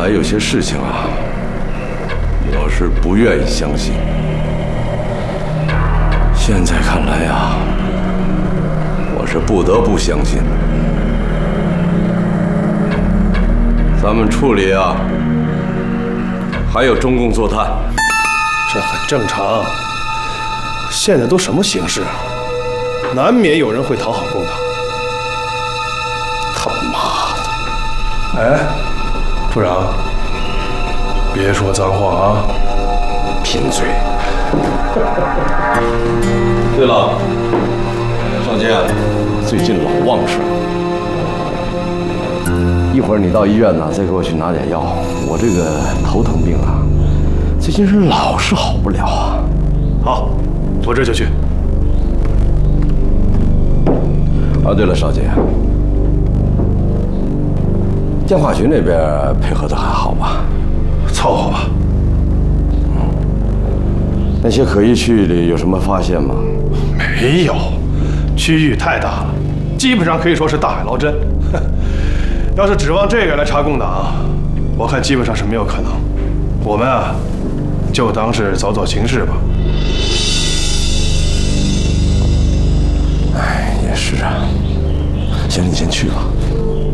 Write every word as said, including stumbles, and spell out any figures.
来有些事情啊，我是不愿意相信。现在看来呀，我是不得不相信。咱们处里啊，还有中共坐探， 这很正常。现在都什么形势，难免有人会讨好共党。他妈的！哎，处长，别说脏话啊，贫嘴。 对了，少杰，最近老忘事儿。一会儿你到医院呢，再给我去拿点药。我这个头疼病啊，最近是老是好不了啊。 好，我这就去。 啊，对了，少杰，电话局那边配合的还好吧？ 凑合吧。 那些可疑区域里有什么发现吗？ 没有，区域太大了，基本上可以说是大海捞针。要是指望这个来查共党，我看基本上是没有可能。我们啊，就当是走走形势吧。 哎，也是啊。行，你先去吧。